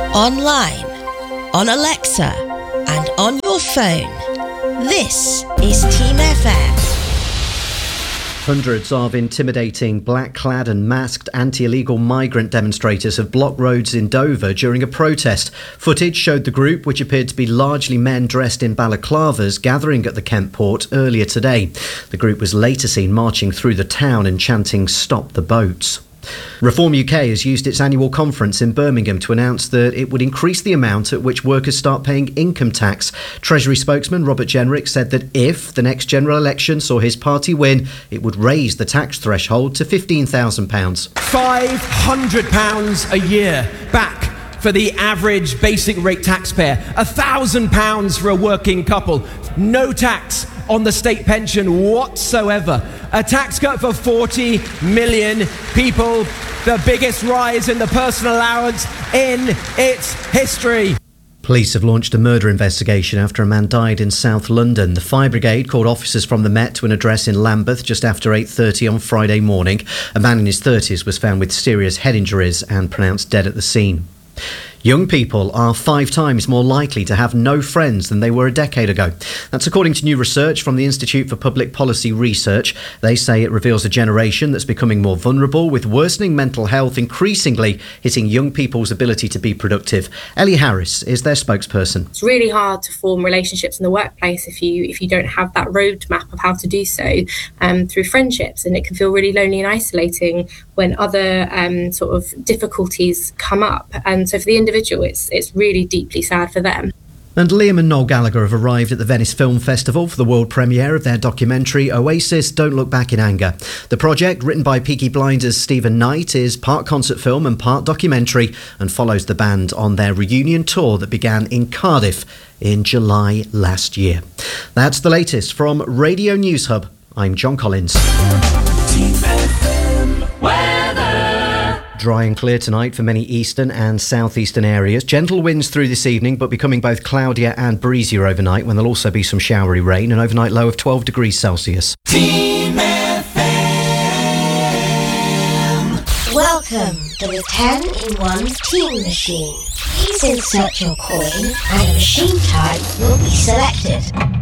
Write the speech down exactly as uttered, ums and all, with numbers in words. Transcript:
online, on Alexa, and on your phone. This is Team F M. Hundreds of intimidating, black-clad and masked anti-illegal migrant demonstrators have blocked roads in Dover during a protest. Footage showed the group, which appeared to be largely men dressed in balaclavas, gathering at the Kent port earlier today. The group was later seen marching through the town and chanting "Stop the boats." Reform U K has used its annual conference in Birmingham to announce that it would increase the amount at which workers start paying income tax. Treasury spokesman Robert Jenrick said that if the next general election saw his party win, it would raise the tax threshold to fifteen thousand pounds. five hundred pounds a year back for the average basic rate taxpayer. one thousand pounds for a working couple. No tax on the state pension whatsoever. A tax cut for forty million people. The biggest rise in the personal allowance in its history. Police have launched a murder investigation after a man died in South London. The fire brigade called officers from the Met to an address in Lambeth just after eight thirty on Friday morning. A man in his thirties was found with serious head injuries and pronounced dead at the scene. Young people are five times more likely to have no friends than they were a decade ago. That's according to new research from the Institute for Public Policy Research. They say it reveals a generation that's becoming more vulnerable, with worsening mental health increasingly hitting young people's ability to be productive. Ellie Harris is their spokesperson. It's really hard to form relationships in the workplace if you if you don't have that roadmap of how to do so um, through friendships, and it can feel really lonely and isolating when other um, sort of difficulties come up. And so for the individual, it's it's really deeply sad for them. And Liam and Noel Gallagher have arrived at the Venice Film Festival for the world premiere of their documentary Oasis Don't Look Back in Anger. The project, written by Peaky Blinders' Stephen Knight, is part concert film and part documentary and follows the band on their reunion tour that began in Cardiff in July last year. That's the latest from Radio News Hub. I'm John Collins. Dry and clear tonight for many eastern and southeastern areas. Gentle winds through this evening, but becoming both cloudier and breezier overnight, when there'll also be some showery rain. An overnight low of twelve degrees Celsius. Team F M. Welcome to the ten in one Team Machine. Please insert your coin and a machine type will be selected.